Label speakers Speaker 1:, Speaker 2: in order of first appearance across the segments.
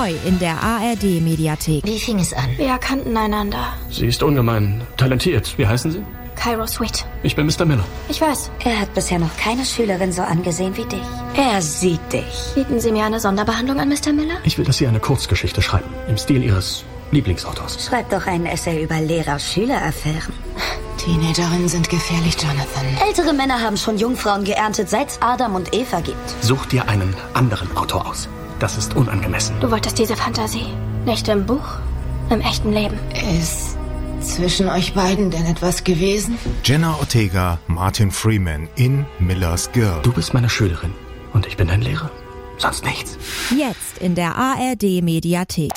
Speaker 1: Neu in der ARD-Mediathek.
Speaker 2: Wie fing es an?
Speaker 3: Wir kannten einander.
Speaker 4: Sie ist ungemein talentiert. Wie heißen Sie?
Speaker 3: Cairo Sweet.
Speaker 4: Ich bin Mr. Miller.
Speaker 3: Ich weiß.
Speaker 2: Er hat bisher noch keine Schülerin so angesehen wie dich. Er sieht dich.
Speaker 3: Bieten Sie mir eine Sonderbehandlung an, Mr. Miller?
Speaker 4: Ich will, dass Sie eine Kurzgeschichte schreiben. Im Stil Ihres Lieblingsautors.
Speaker 2: Schreib doch einen Essay über Lehrer-Schüler-Affären.
Speaker 5: Teenagerinnen sind gefährlich, Jonathan.
Speaker 2: Ältere Männer haben schon Jungfrauen geerntet, seit es Adam und Eva gibt.
Speaker 4: Such dir einen anderen Autor aus. Das ist unangemessen.
Speaker 3: Du wolltest diese Fantasie. Nicht im Buch, im echten Leben.
Speaker 5: Ist zwischen euch beiden denn etwas gewesen?
Speaker 6: Jenna Ortega, Martin Freeman in Miller's Girl.
Speaker 4: Du bist meine Schülerin und ich bin dein Lehrer. Sonst nichts.
Speaker 1: Jetzt in der ARD-Mediathek.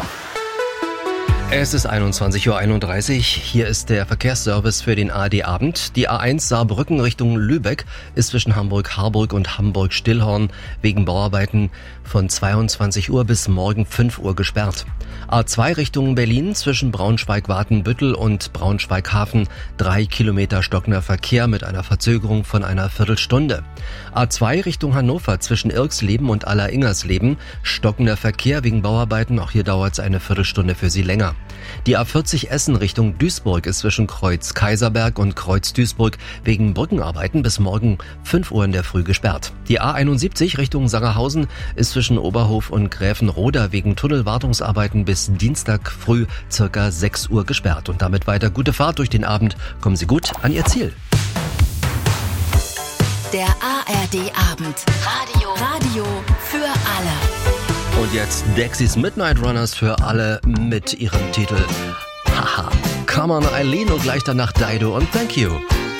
Speaker 7: Es ist 21:31 Uhr. Hier ist der Verkehrsservice für den ARD-Abend. Die A1 Saarbrücken Richtung Lübeck ist zwischen Hamburg-Harburg und Hamburg-Stillhorn wegen Bauarbeiten von 22 Uhr bis morgen 5 Uhr gesperrt. A2 Richtung Berlin zwischen Braunschweig-Watenbüttel und Braunschweig-Hafen 3 Kilometer stockender Verkehr mit einer Verzögerung von einer Viertelstunde. A2 Richtung Hannover zwischen Irksleben und Aller-Ingersleben stockender Verkehr wegen Bauarbeiten. Auch hier dauert es eine Viertelstunde für Sie länger. Die A40 Essen Richtung Duisburg ist zwischen Kreuz Kaiserberg und Kreuz Duisburg wegen Brückenarbeiten bis morgen 5 Uhr in der Früh gesperrt. Die A71 Richtung Sangerhausen ist zwischen Oberhof und Gräfenroda wegen Tunnelwartungsarbeiten bis Dienstag früh circa 6 Uhr gesperrt. Und damit weiter gute Fahrt durch den Abend. Kommen Sie gut an Ihr Ziel.
Speaker 8: Der ARD-Abend. Radio für alle.
Speaker 7: Und jetzt Dexys Midnight Runners für alle mit ihrem Titel Haha. Come on Eileen und gleich danach Dido und Thank You.